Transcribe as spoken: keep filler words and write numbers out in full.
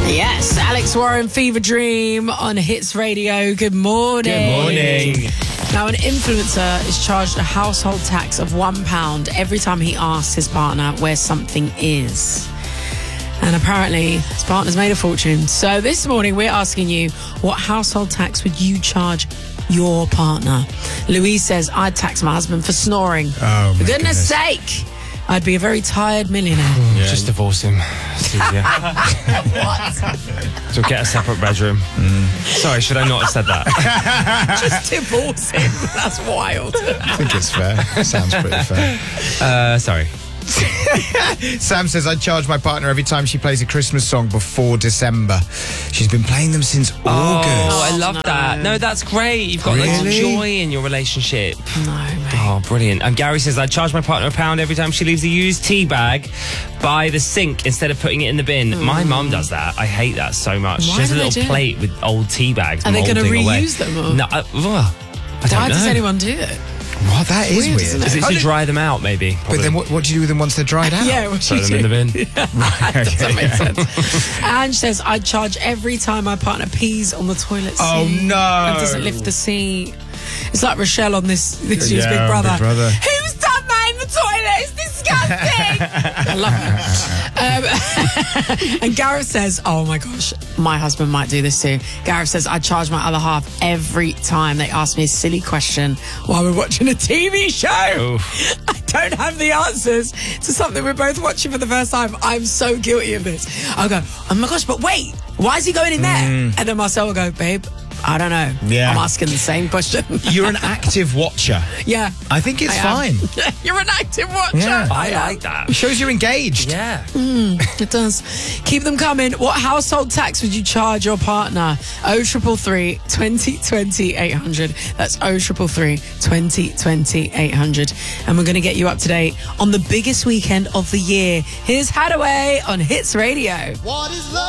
Yes, Alex Warren, Fever Dream on Hits Radio. Good morning. Good morning. Now, an influencer is charged a household tax of one pound every time he asks his partner where something is. And apparently, his partner's made a fortune. So this morning, we're asking you, what household tax would you charge your partner? Louise says, I'd tax my husband for snoring. Oh, For my goodness goodness. sake, I'd be a very tired millionaire. Yeah. Just divorce him. It's easier. What? So get a separate bedroom. Mm. Sorry, should I not have said that? Just divorce him. That's wild. I think it's fair. Sounds pretty fair. Uh, sorry. Sam says, I charge my partner every time she plays a Christmas song before December. She's been playing them since August. Oh, I love no. that. No, that's great. You've got loads of Really? joy in your relationship. No, mate. Oh, brilliant. And Gary says, I charge my partner a pound every time she leaves a used tea bag by the sink instead of putting it in the bin. Mm. My mum does that. I hate that so much. Why she has do a they little do? plate with old tea bags. Are they going to moulding away. reuse them? Or? No, uh, ugh, I don't Why know. does anyone do it? What? That is Weird, weird. isn't it? Is it How to do- dry them out, maybe? But then what, what do you do with them once they're dried out? Yeah, what do Throw you them do? in the bin. Right, okay. Doesn't make sense. Ange says, I'd charge every time my partner pees on the toilet seat. Oh, no. And doesn't lift the seat. It's like Rochelle on this, this year's Yeah, Big Brother. Big Brother. Who's done that in the toilet? It's disgusting. I love it. Um, and Gareth says, oh my gosh, my husband might do this too. Gareth says, I charge my other half every time they ask me a silly question while we're watching a T V show. Oof. I don't have the answers to something we're both watching for the first time. I'm so guilty of this. I'll go, oh my gosh, but wait, why is he going in there? Mm. And then Marcel will go, babe, I don't know. Yeah. I'm asking the same question. You're an active watcher. Yeah. I think it's I am. fine. You're an active watcher. Yeah. I am. like that. It shows you're engaged. Yeah. It does. Keep them coming. What household tax would you charge your partner? oh triple three, twenty twenty, eight hundred. That's oh triple three, twenty twenty, eight hundred. And we're going to get you up to date on the biggest weekend of the year. Here's Hadaway on Hits Radio. What is love?